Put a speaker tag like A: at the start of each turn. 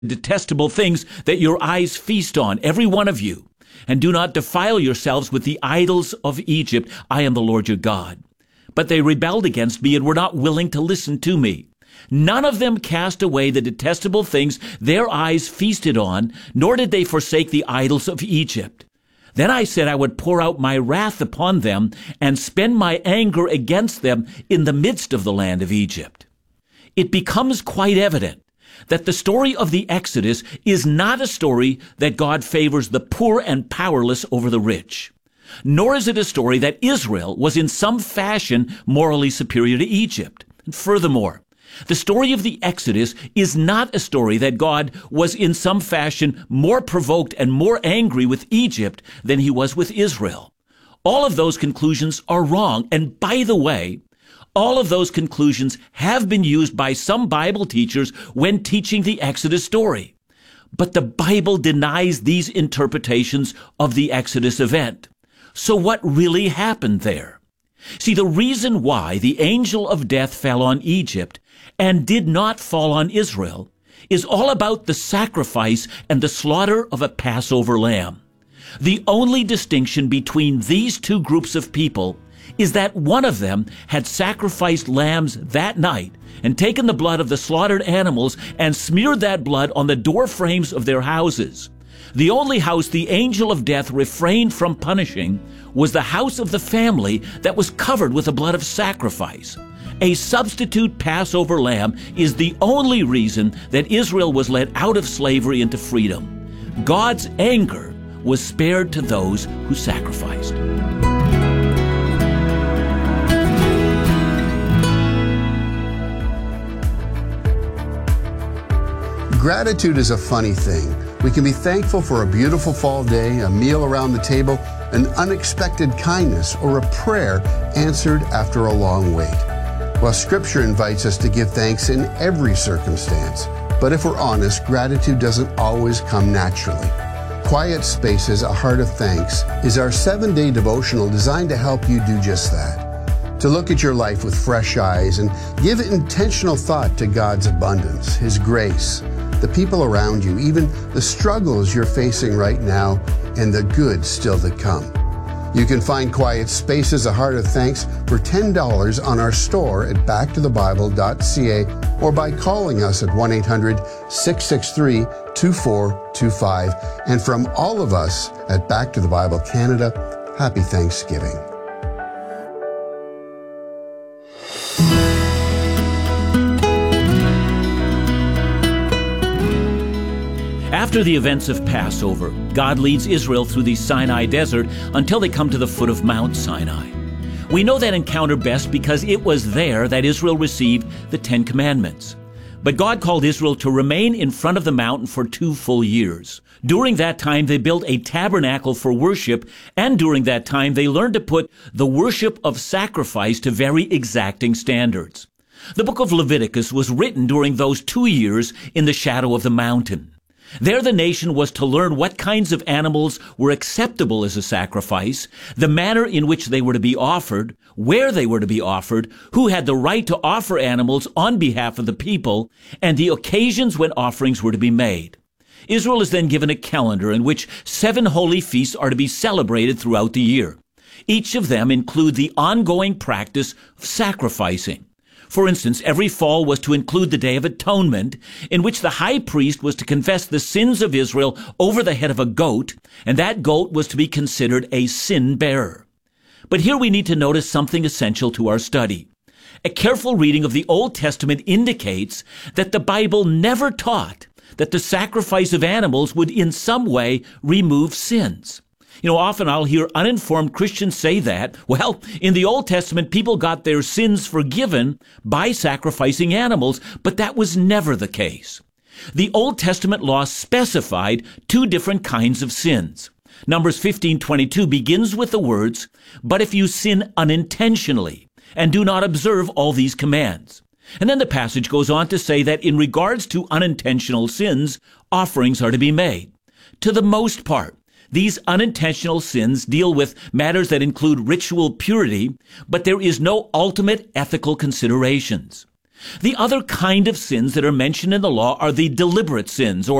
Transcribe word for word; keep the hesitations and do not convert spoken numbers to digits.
A: detestable things that your eyes feast on, every one of you, and do not defile yourselves with the idols of Egypt. I am the Lord your God. But they rebelled against me and were not willing to listen to me. None of them cast away the detestable things their eyes feasted on, nor did they forsake the idols of Egypt. Then I said I would pour out my wrath upon them and spend my anger against them in the midst of the land of Egypt. It becomes quite evident that the story of the Exodus is not a story that God favors the poor and powerless over the rich, nor is it a story that Israel was in some fashion morally superior to Egypt. And furthermore, the story of the Exodus is not a story that God was in some fashion more provoked and more angry with Egypt than he was with Israel. All of those conclusions are wrong. And by the way, all of those conclusions have been used by some Bible teachers when teaching the Exodus story. But the Bible denies these interpretations of the Exodus event. So what really happened there? See, the reason why the angel of death fell on Egypt and did not fall on Israel is all about the sacrifice and the slaughter of a Passover lamb. The only distinction between these two groups of people is that one of them had sacrificed lambs that night and taken the blood of the slaughtered animals and smeared that blood on the door frames of their houses. The only house the angel of death refrained from punishing was the house of the family that was covered with the blood of sacrifice. A substitute Passover lamb is the only reason that Israel was led out of slavery into freedom. God's anger was spared to those who sacrificed.
B: Gratitude is a funny thing. We can be thankful for a beautiful fall day, a meal around the table, an unexpected kindness, or a prayer answered after a long wait. Well, Scripture invites us to give thanks in every circumstance. But if we're honest, gratitude doesn't always come naturally. Quiet Spaces, A Heart of Thanks, is our seven-day devotional designed to help you do just that. To look at your life with fresh eyes and give intentional thought to God's abundance, His grace, the people around you, even the struggles you're facing right now, and the good still to come. You can find Quiet Spaces, A Heart of Thanks for ten dollars on our store at back to the bible dot c a or by calling us at one eight hundred, six six three, two four two five. And from all of us at Back to the Bible Canada, happy Thanksgiving.
A: After the events of Passover, God leads Israel through the Sinai desert until they come to the foot of Mount Sinai. We know that encounter best because it was there that Israel received the Ten Commandments. But God called Israel to remain in front of the mountain for two full years. During that time, they built a tabernacle for worship, and during that time, they learned to put the worship of sacrifice to very exacting standards. The book of Leviticus was written during those two years in the shadow of the mountain. There the nation was to learn what kinds of animals were acceptable as a sacrifice, the manner in which they were to be offered, where they were to be offered, who had the right to offer animals on behalf of the people, and the occasions when offerings were to be made. Israel is then given a calendar in which seven holy feasts are to be celebrated throughout the year. Each of them include the ongoing practice of sacrificing. For instance, every fall was to include the Day of Atonement, in which the high priest was to confess the sins of Israel over the head of a goat, and that goat was to be considered a sin bearer. But here we need to notice something essential to our study. A careful reading of the Old Testament indicates that the Bible never taught that the sacrifice of animals would in some way remove sins. You know, often I'll hear uninformed Christians say that, well, in the Old Testament, people got their sins forgiven by sacrificing animals, but that was never the case. The Old Testament law specified two different kinds of sins. Numbers fifteen twenty-two begins with the words, "But if you sin unintentionally and do not observe all these commands." And then the passage goes on to say that in regards to unintentional sins, offerings are to be made. To the most part, these unintentional sins deal with matters that include ritual purity, but there is no ultimate ethical considerations. The other kind of sins that are mentioned in the law are the deliberate sins, or